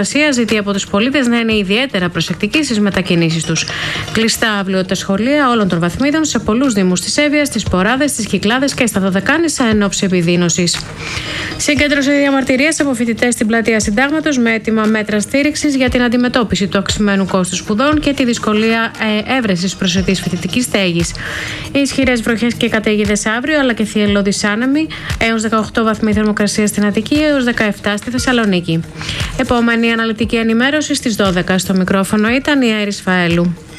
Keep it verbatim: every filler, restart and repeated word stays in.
Ζητεί από τους πολίτες να είναι ιδιαίτερα προσεκτικοί στις μετακινήσεις τους. Κλειστά αύριο τα σχολεία όλων των βαθμίδων σε πολλούς δήμους της Εύβοιας, στις Ποράδες, στις Κυκλάδες και στα Δωδεκάνησα εν ώψη επιδείνωσης. Συγκέντρωσε διαμαρτυρίες από φοιτητές στην πλατεία Συντάγματος με έτοιμα μέτρα στήριξης για την αντιμετώπιση του αυξημένου κόστους σπουδών και τη δυσκολία ε, έβρεσης προσιτής φοιτητικής στέγης. Οι ισχυρές βροχές και καταιγίδες αύριο, αλλά και θυελλώδης άνεμοι έως δεκαοκτώ βαθμοί θερμοκρασία στην Αττική έως δεκαεπτά στη Θεσσαλονίκη. Επόμενη αναλυτική ενημέρωση στις δώδεκα. Στο μικρόφωνο ήταν η Αέρης Φαέλου.